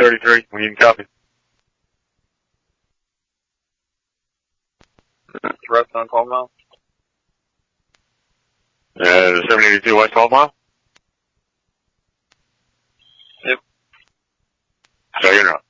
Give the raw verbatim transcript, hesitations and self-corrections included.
thirty-three. We need a copy. Rest on twelve mile. Uh, seven eighty-two West twelve mile? Yep. So you're not.